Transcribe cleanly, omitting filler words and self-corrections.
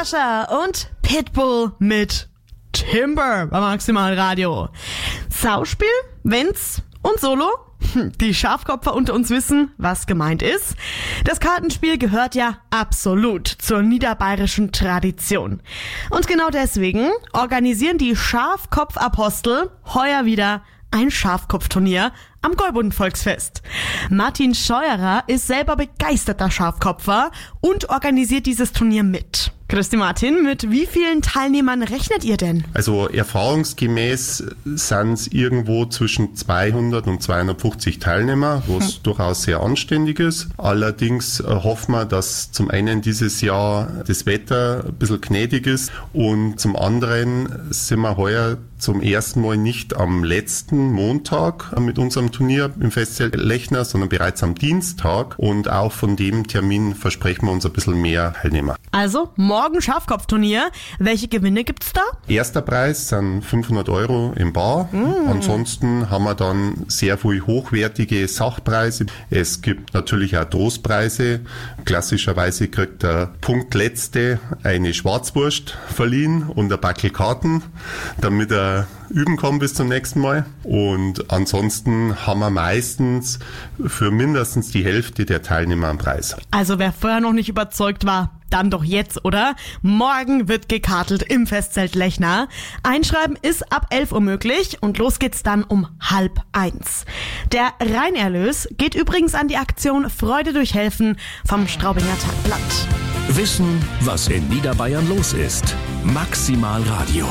Kesha und Pitbull mit Timber bei Maximal Radio. Sauspiel, Wenz und Solo? Die Schafkopfer unter uns wissen, was gemeint ist. Das Kartenspiel gehört ja absolut zur niederbayerischen Tradition. Und genau deswegen organisieren die Schafkopfapostel heuer wieder ein Schafkopfturnier am Gäuboden Volksfest. Martin Scheuerer ist selber begeisterter Schafkopfer und organisiert dieses Turnier mit. Grüß dich Martin, mit wie vielen Teilnehmern rechnet ihr denn? Also erfahrungsgemäß sind es irgendwo zwischen 200 und 250 Teilnehmer, was durchaus sehr anständig ist. Allerdings hoffen wir, dass zum einen dieses Jahr das Wetter ein bisschen gnädig ist und zum anderen sind wir heuer zum ersten Mal nicht am letzten Montag mit unserem Turnier im Festzelt Lechner, sondern bereits am Dienstag und auch von dem Termin versprechen wir uns ein bisschen mehr Teilnehmer. Also morgen Schafkopfturnier. Welche Gewinne gibt's da? Erster Preis sind 500 € im Bar. Ansonsten haben wir dann sehr viel hochwertige Sachpreise. Es gibt natürlich auch Trostpreise. Klassischerweise kriegt der Punktletzte eine Schwarzwurst verliehen und ein Backel Karten, damit er üben kann bis zum nächsten Mal. Und ansonsten haben wir meistens für mindestens die Hälfte der Teilnehmer einen Preis. Also wer vorher noch nicht überzeugt war, dann doch jetzt, oder? Morgen wird gekartelt im Festzelt Lechner. Einschreiben ist ab 11 Uhr möglich und los geht's dann um 12:30. Der Reinerlös geht übrigens an die Aktion Freude durch Helfen vom Straubinger Tagblatt. Wissen, was in Niederbayern los ist. Maximal Radio.